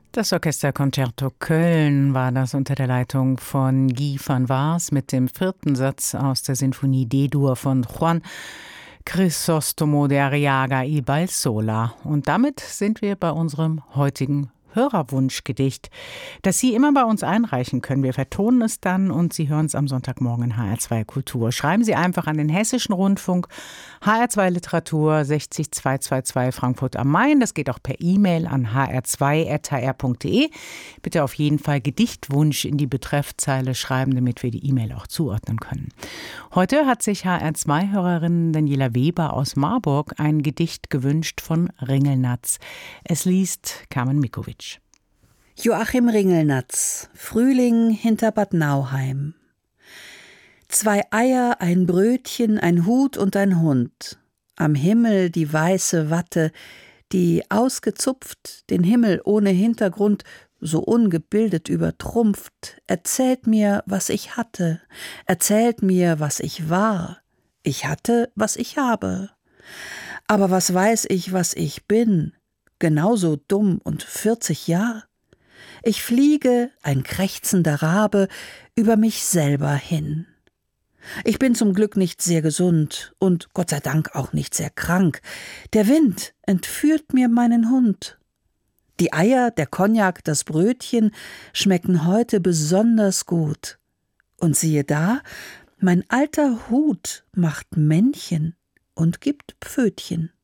Das Orchesterconcerto Köln war das unter der Leitung von Guy van Waas mit dem 4. Satz aus der Sinfonie D-Dur von Juan Crisóstomo de Arriaga y Balsola. Und damit sind wir bei unserem heutigen Hörerwunschgedicht, das Sie immer bei uns einreichen können. Wir vertonen es dann und Sie hören es am Sonntagmorgen in HR2 Kultur. Schreiben Sie einfach an den Hessischen Rundfunk, HR2 Literatur 60222 Frankfurt am Main. Das geht auch per E-Mail an hr2@hr.de. Bitte auf jeden Fall Gedichtwunsch in die Betreffzeile schreiben, damit wir die E-Mail auch zuordnen können. Heute hat sich HR2-Hörerin Daniela Weber aus Marburg ein Gedicht gewünscht von Ringelnatz. Es liest Carmen Mikovic. Joachim Ringelnatz, Frühling hinter Bad Nauheim. 2 Eier, ein Brötchen, ein Hut und ein Hund. Am Himmel die weiße Watte, die ausgezupft, den Himmel ohne Hintergrund, so ungebildet übertrumpft, erzählt mir, was ich hatte, erzählt mir, was ich war. Ich hatte, was ich habe. Aber was weiß ich, was ich bin? Genauso dumm und 40 Jahre. Ich fliege, ein krächzender Rabe, über mich selber hin. Ich bin zum Glück nicht sehr gesund und Gott sei Dank auch nicht sehr krank. Der Wind entführt mir meinen Hund. Die Eier, der Cognac, das Brötchen schmecken heute besonders gut. Und siehe da, mein alter Hut macht Männchen und gibt Pfötchen.